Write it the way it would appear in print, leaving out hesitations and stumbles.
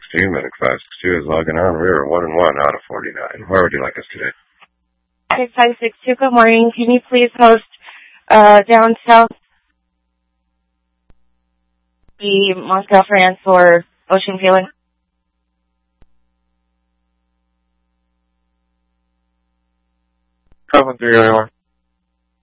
Medic 562 is logging on. We are 1 and 1 out of 49. Where would you like us today? 6562, good morning. Can you please host down south the Moscow, France or Ocean Feeling? Coven 3 Airline.